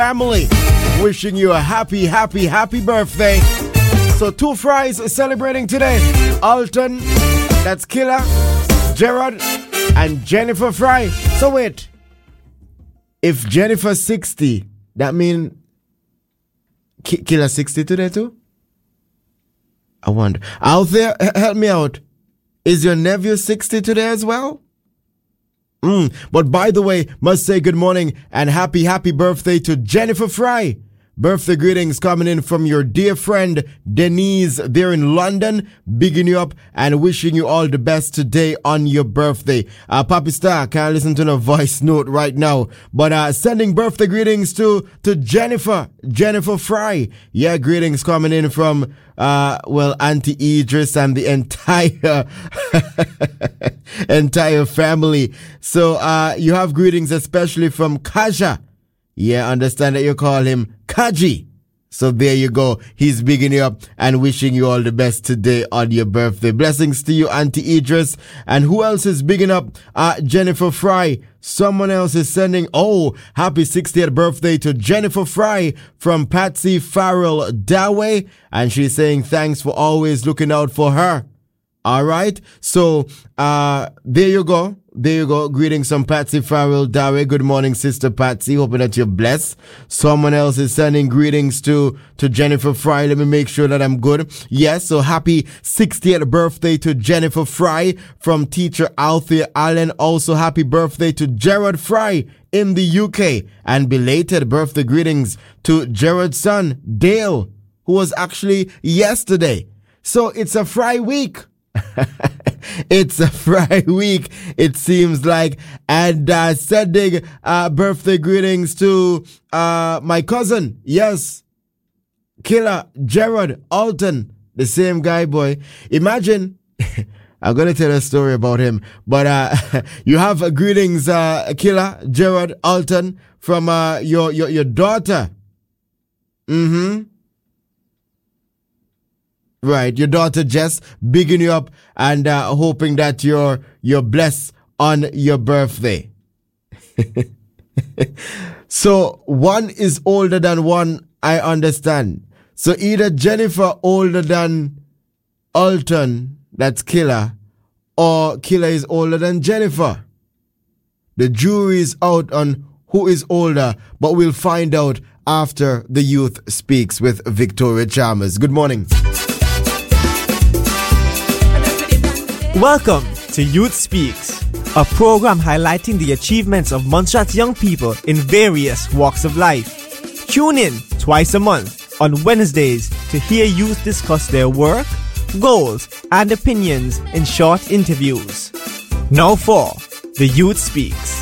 family. Wishing you a happy birthday. So 2 Fries is celebrating today. Alton, that's Killer, Gerard, and Jennifer Fry. So wait, if Jennifer's 60, that means Killer 60 today too? I wonder. Out there, help me out. Is your nephew 60 today as well? But by the way, must say good morning and happy birthday to Jennifer Fry. Birthday greetings coming in from your dear friend Denise there in London. Bigging you up and wishing you all the best today on your birthday. Papi Star, can't listen to no voice note right now. But sending birthday greetings to Jennifer Fry. Yeah, greetings coming in from Auntie Idris and the entire family. So you have greetings especially from Kaja. Yeah, understand that you call him Kaji. So there you go. He's bigging you up and wishing you all the best today on your birthday. Blessings to you, Auntie Idris. And who else is bigging up Jennifer Fry? Someone else is sending, happy 60th birthday to Jennifer Fry from Patsy Farrell Daway. And she's saying thanks for always looking out for her. All right. So there you go. Greetings from Patsy Farrell Daway. Good morning, Sister Patsy. Hoping that you're blessed. Someone else is sending greetings to Jennifer Fry. Let me make sure that I'm good. Yes. So happy 60th birthday to Jennifer Fry from teacher Althea Allen. Also happy birthday to Gerard Fry in the UK. And belated birthday greetings to Gerard's son, Dale, who was actually yesterday. So it's a Fry week. It's a Fry week, it seems like. And sending birthday greetings to my cousin, yes, Killer Gerard Alton, the same guy, boy. Imagine, I'm going to tell a story about him, but you have greetings, Killer Gerard Alton, from your daughter. Right, your daughter Jess, bigging you up and hoping that you're blessed on your birthday. So one is older than one, I understand. So either Jennifer older than Alton, that's Killer, or Killer is older than Jennifer. The jury is out on who is older, but we'll find out after the youth speaks with Victoria Chalmers. Good morning. Welcome to Youth Speaks, a program highlighting the achievements of Montserrat young people in various walks of life. Tune in twice a month on Wednesdays to hear youth discuss their work, goals, and opinions in short interviews. Now for the Youth Speaks.